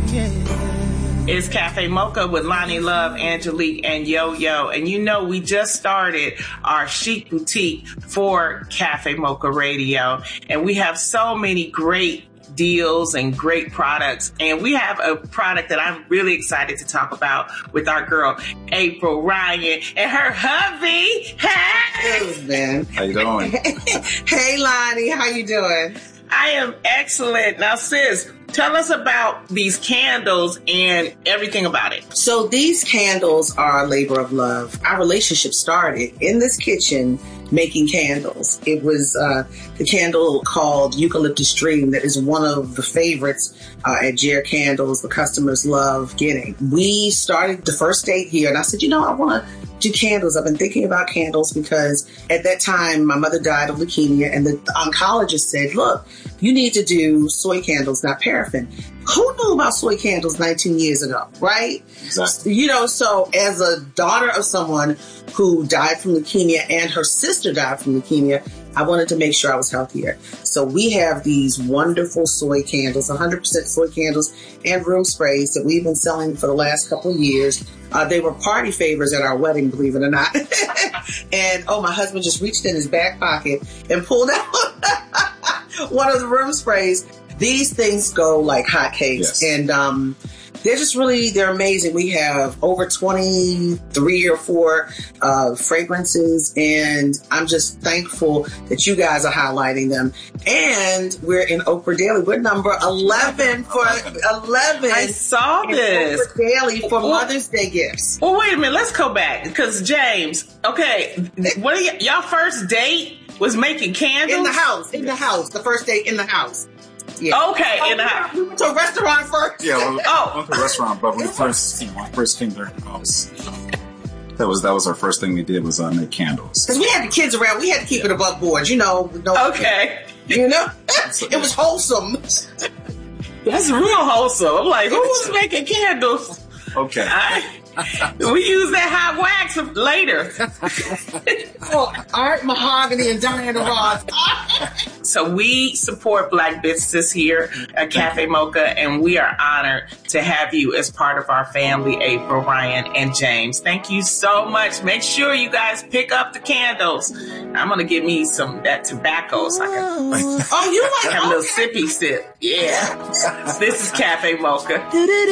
It's Cafe Mocha with Lonnie Love, Angelique, and Yo-Yo. And you know, we just started our chic boutique for Cafe Mocha Radio. And we have so many great deals and great products. And we have a product that I'm really excited to talk about with our girl, April Ryan, and her hubby. Hey! Man. How you doing? Hey, Lonnie. How you doing? I am excellent. Now, sis, tell us about these candles and everything about it. So these candles are a labor of love. Our relationship started in this kitchen making candles. It was the candle called Eucalyptus Dream that is one of the favorites at Jer Candles. The customers love getting. We started the first date here, and I said, I want to do candles. I've been thinking about candles because at that time my mother died of leukemia, and the oncologist said, look, you need to do soy candles, not paraffin. Who knew about soy candles 19 years ago, right? Exactly. So as a daughter of someone who died from leukemia and her sister died from leukemia, I wanted to make sure I was healthier. So we have these wonderful soy candles, 100% soy candles and room sprays that we've been selling for the last couple of years. They were party favors at our wedding, believe it or not. And, my husband just reached in his back pocket and pulled out one of the room sprays. These things go like hotcakes. Yes. And they're amazing. We have over 23 or 4 fragrances, and I'm just thankful that you guys are highlighting them. And we're in Oprah Daily. We're number 11 for 11. I saw this. Oprah Daily for Mother's Day gifts. Well, wait a minute. Let's go back because James. Okay, what are y'all first date was making candles in the house. The first date in the house. Yeah. Okay, we went to a restaurant first. Yeah, we went to a restaurant, but when we first came there, that was our first thing we did was make candles. Because we had the kids around, we had to keep it above board, Okay. It was wholesome. That's real wholesome. I'm like, who's making candles? Okay. We use that hot wax later. Art Mahogany and Diana Ross. So we support Black businesses here at Cafe Mocha, and we are honored to have you as part of our family, April, Ryan, and James. Thank you so much. Make sure you guys pick up the candles. I'm going to get me that tobacco so I can you like have a little sippy sip. Yeah. This is Cafe Mocha.